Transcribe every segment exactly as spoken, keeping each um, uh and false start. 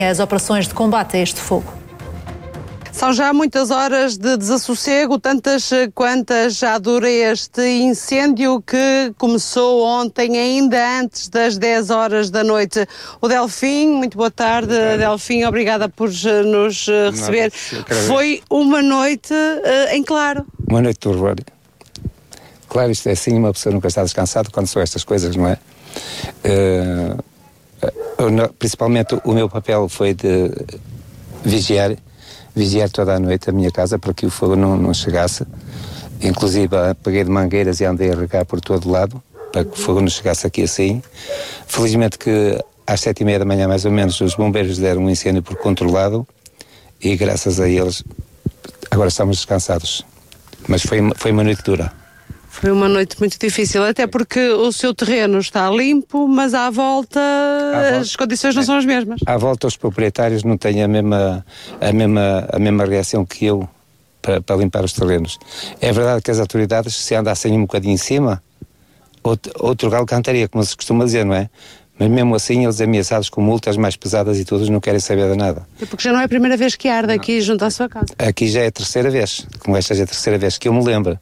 as operações de combate a este fogo. São já muitas horas de desassossego, tantas quantas já dura este incêndio que começou ontem, ainda antes das dez horas da noite. O Delfim, muito boa tarde, boa tarde. Delfim, obrigada por nos receber. Foi uma noite uh, em claro. Uma noite de horror. Claro, isto é assim, uma pessoa nunca está descansada quando são estas coisas, não é? Uh, uh, principalmente o meu papel foi de vigiar vigiar toda a noite a minha casa para que o fogo não, não chegasse. Inclusive peguei de mangueiras e andei a regar por todo lado para que o fogo não chegasse aqui assim. Felizmente que às sete e meia da manhã mais ou menos os bombeiros deram um incêndio por controlado e graças a eles agora estamos descansados. Mas foi, foi uma noite dura. Foi uma noite muito difícil, até porque o seu terreno está limpo, mas à volta, à volta as condições não é, são as mesmas. À volta os proprietários não têm a mesma, a mesma, a mesma reação que eu para, para limpar os terrenos. É verdade que as autoridades, se andassem um bocadinho em cima, outro, outro galo cantaria, como se costuma dizer, não é? Mas mesmo assim eles ameaçados com multas mais pesadas e todos não querem saber de nada. É porque já não é a primeira vez que arde aqui junto à sua casa. Aqui já é a terceira vez, como esta já é a terceira vez que eu me lembro.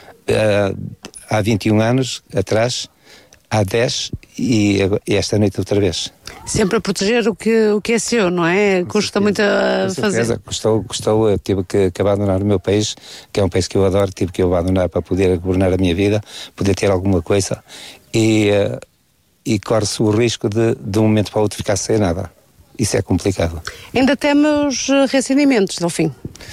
Uh, há vinte e um anos atrás, há dez e, e esta noite outra vez. Sempre a proteger o que, o que é seu, não é? Com Custa certeza. Muito a Com fazer. Custou, custou, eu tive que, que abandonar o meu país, que é um país que eu adoro, tive que abandonar para poder governar a minha vida, poder ter alguma coisa e, uh, e corre-se o risco de, de um momento para o outro ficar sem nada. Isso é complicado. Ainda temos reacendimentos, Delfim?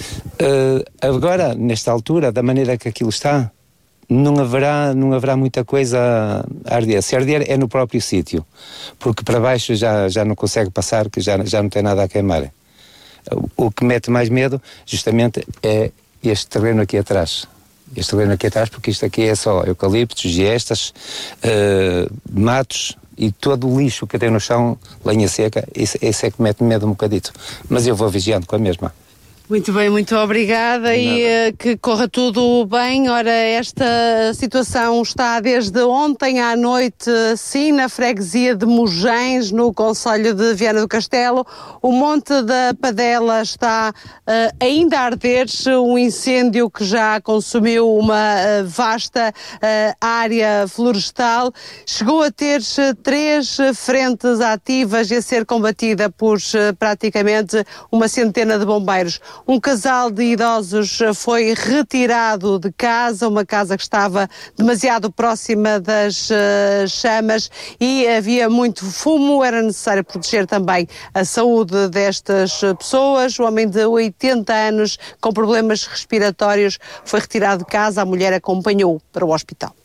Uh, agora, nesta altura, da maneira que aquilo está, não haverá, não haverá muita coisa a arder. Se arder é no próprio sítio, porque para baixo já, já não consegue passar, que já, já não tem nada a queimar. O, o que mete mais medo, justamente, é este terreno aqui atrás. Este terreno aqui atrás, porque isto aqui é só eucaliptos, giestas, uh, matos e todo o lixo que tem no chão, lenha seca, esse, esse é que mete medo um bocadito. Mas eu vou vigiando com a mesma. Muito bem, muito obrigada e uh, que corra tudo bem. Ora, esta situação está desde ontem à noite, sim, na freguesia de Mugens, no concelho de Viana do Castelo. O Monte da Padela está uh, ainda a arder, um incêndio que já consumiu uma uh, vasta uh, área florestal. Chegou a ter uh, três frentes ativas e a ser combatida por uh, praticamente uma centena de bombeiros. Um casal de idosos foi retirado de casa, uma casa que estava demasiado próxima das uh, chamas e havia muito fumo, era necessário proteger também a saúde destas pessoas. O homem de oitenta anos com problemas respiratórios foi retirado de casa, a mulher acompanhou para o hospital.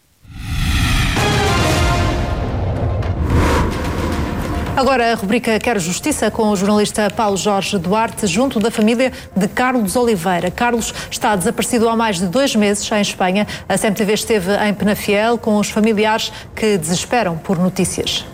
Agora a rubrica Quero Justiça com o jornalista Paulo Jorge Duarte, junto da família de Carlos Oliveira. Carlos está desaparecido há mais de dois meses em Espanha. A C M T V esteve em Penafiel com os familiares que desesperam por notícias.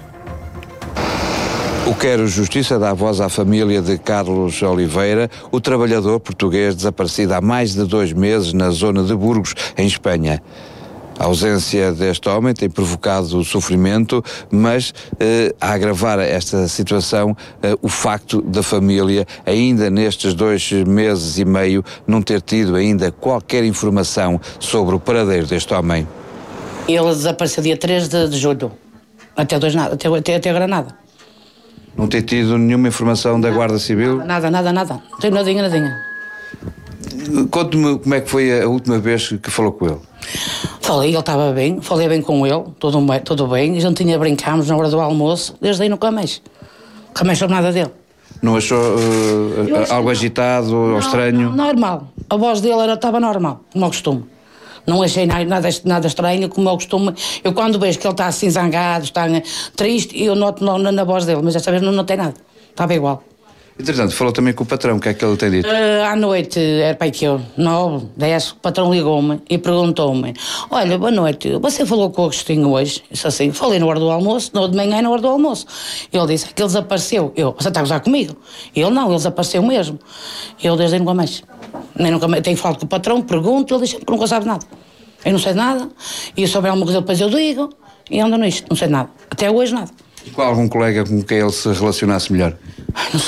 O Quero Justiça dá voz à família de Carlos Oliveira, o trabalhador português desaparecido há mais de dois meses na zona de Burgos, em Espanha. A ausência deste homem tem provocado sofrimento, mas eh, a agravar esta situação, eh, o facto da família, ainda nestes dois meses e meio, não ter tido ainda qualquer informação sobre o paradeiro deste homem. Ele desapareceu dia três de, de julho, até, dois, até, até, até agora nada. Não ter tido nenhuma informação da Guarda Civil? Nada, nada, nada. Não tenho nadinha, nadinha. Conte-me como é que foi a última vez que falou com ele. Falei, ele estava bem, falei bem com ele, tudo bem, tudo bem, a gente tinha brincámos na hora do almoço, desde aí nunca mais. Nunca mais soube nada dele. Não achou uh, achei... algo agitado não, ou estranho? Normal. A voz dele era, estava normal, como ao costume. Não achei nada, nada, nada estranho, como ao costume. Eu quando vejo que ele está assim zangado, está triste, eu noto na, na voz dele, mas desta vez não notei nada. Estava igual. Entretanto, falou também com o patrão, o que é que ele tem dito? Uh, à noite, era para aí que eu, nove, dez, o patrão ligou-me e perguntou-me: olha, boa noite, você falou com o Agostinho hoje? Disse assim: falei na hora do almoço, não, de manhã na hora do almoço. Ele disse que ele desapareceu. Eu: você está a gozar comigo? Ele: não, ele desapareceu mesmo. Eu desde aí nunca mais. Nem nunca mais. Tenho falado com o patrão, pergunto, ele diz que nunca sabe nada. Eu não sei nada, e se souber alguma coisa depois eu digo, e ando nisto, não sei nada. Até hoje nada. Com algum colega com quem ele se relacionasse melhor? Ai, não